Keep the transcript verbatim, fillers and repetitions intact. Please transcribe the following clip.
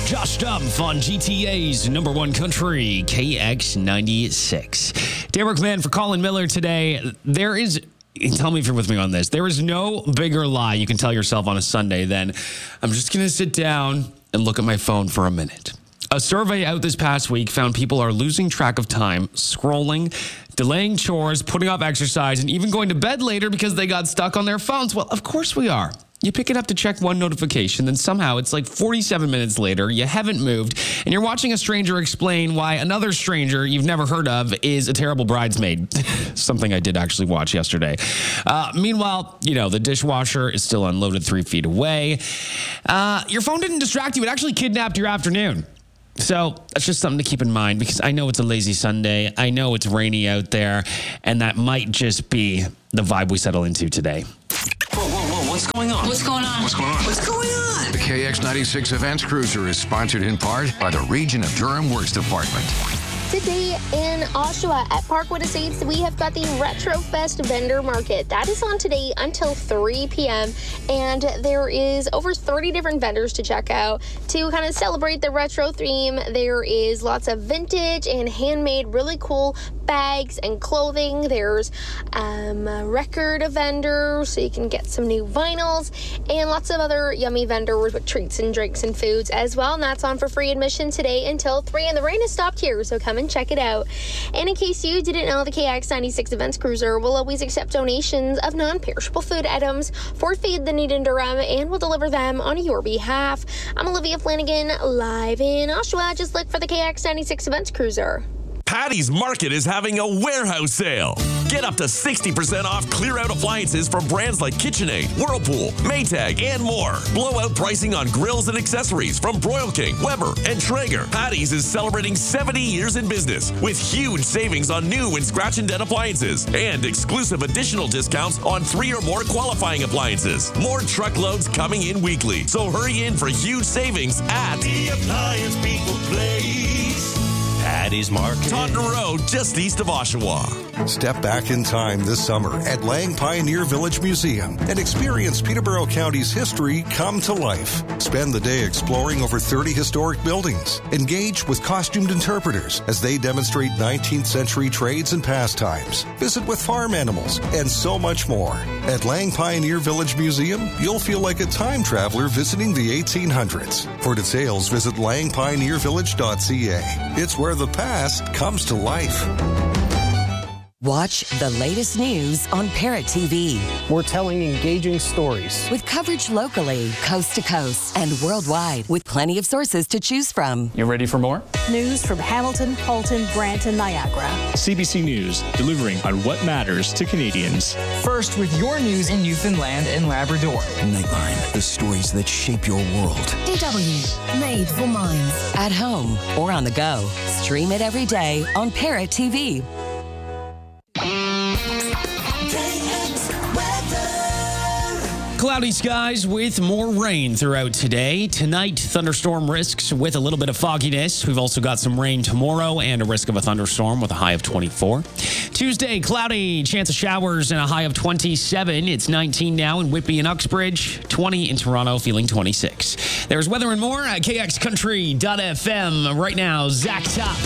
Josh Dumpf on G T A's number one country, K X ninety-six. Derek Man for Colin Miller today. There is, tell me if you're with me on this, there is no bigger lie you can tell yourself on a Sunday than, I'm just going to sit down and look at my phone for a minute. A survey out this past week found people are losing track of time, scrolling, delaying chores, putting off exercise, and even going to bed later because they got stuck on their phones. Well, of course we are. You pick it up to check one notification, then somehow it's like forty-seven minutes later, you haven't moved, and you're watching a stranger explain why another stranger you've never heard of is a terrible bridesmaid. Something I did actually watch yesterday. Uh, meanwhile, you know, the dishwasher is still unloaded three feet away. Uh, your phone didn't distract you. It actually kidnapped your afternoon. So that's just something to keep in mind, because I know it's a lazy Sunday. I know it's rainy out there, and that might just be the vibe we settle into today. Whoa, whoa, whoa, what's going on? What's going on? What's going on? What's going on? The K X ninety-six Events Cruiser is sponsored in part by the Region of Durham Works Department. Today in Oshawa at Parkwood Estates, we have got the RetroFest vendor market. That is on today until three p.m. and there is over thirty different vendors to check out to kind of celebrate the retro theme. There is lots of vintage and handmade, really cool bags and clothing. There's um, a record vendor, so you can get some new vinyls, and lots of other yummy vendors with treats and drinks and foods as well. And that's on for free admission today until three. And the rain has stopped here, so come and check it out. And in case you didn't know, the K X ninety-six Events Cruiser will always accept donations of non-perishable food items for Feed the Need in Durham, and will deliver them on your behalf. I'm Olivia Flanagan, live in Oshawa. Just look for the K X ninety-six Events Cruiser. Patty's Market is having a warehouse sale. Get up to sixty percent off clear-out appliances from brands like KitchenAid, Whirlpool, Maytag, and more. Blowout pricing on grills and accessories from Broil King, Weber, and Traeger. Patty's is celebrating seventy years in business with huge savings on new and scratch and dent appliances and exclusive additional discounts on three or more qualifying appliances. More truckloads coming in weekly, so hurry in for huge savings at The Appliance People Place. Patty's Market. Taunton Road, just east of Oshawa. Step back in time this summer at Lang Pioneer Village Museum and experience Peterborough County's history come to life. Spend the day exploring over thirty historic buildings. Engage with costumed interpreters as they demonstrate nineteenth century trades and pastimes. Visit with farm animals and so much more. At Lang Pioneer Village Museum, you'll feel like a time traveler visiting the eighteen hundreds. For details, visit lang pioneer village dot c a. It's where the past comes to life. Watch the latest news on Parrot T V. We're telling engaging stories with coverage locally, coast to coast, and worldwide, with plenty of sources to choose from. You ready for more? News from Hamilton, Halton, Brant, and Niagara. C B C News, delivering on what matters to Canadians. First with your news in Newfoundland and Labrador. Nightline, the stories that shape your world. D W, made for minds. At home or on the go. Stream it every day on Parrot T V. Cloudy skies with more rain throughout today. Tonight, thunderstorm risks with a little bit of fogginess. We've also got some rain tomorrow and a risk of a thunderstorm with a high of twenty-four. Tuesday, cloudy, chance of showers and a high of twenty-seven. It's nineteen now in Whitby and Uxbridge, twenty in Toronto, feeling twenty-six. There's weather and more at K X country dot f m. Right now, Zach Top.